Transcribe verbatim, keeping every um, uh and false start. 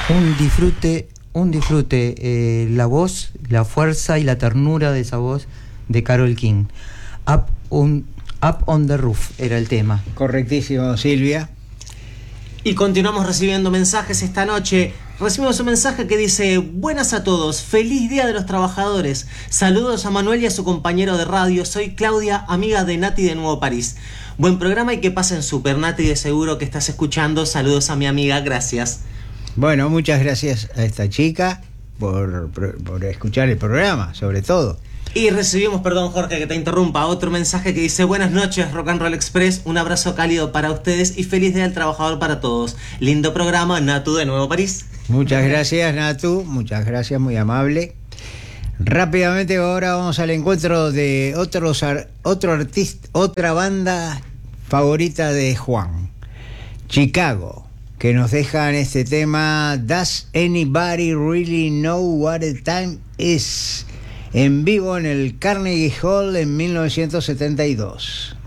Un disfrute, un disfrute, eh, la voz, la fuerza y la ternura de esa voz de Carole King. Up on, Up on the Roof era el tema. Correctísimo, Silvia. Y continuamos recibiendo mensajes esta noche. Recibimos un mensaje que dice: buenas a todos, feliz día de los trabajadores. Saludos a Manuel y a su compañero de radio. Soy Claudia, amiga de Nati de Nuevo París. Buen programa y que pasen súper, Nati, de seguro que estás escuchando. Saludos a mi amiga, gracias. Bueno, muchas gracias a esta chica por, por, por escuchar el programa, sobre todo. Y recibimos, perdón Jorge que te interrumpa, otro mensaje que dice: buenas noches Rock and Roll Express, un abrazo cálido para ustedes y feliz día del trabajador para todos. Lindo programa, Natu de Nuevo París. Muchas gracias, Natu, muchas gracias, muy amable. Rápidamente ahora vamos al encuentro de otros otro artista, otra banda favorita de Juan, Chicago, que nos dejan este tema Does Anybody Really Know What the Time Is, en vivo en el Carnegie Hall en mil novecientos setenta y dos.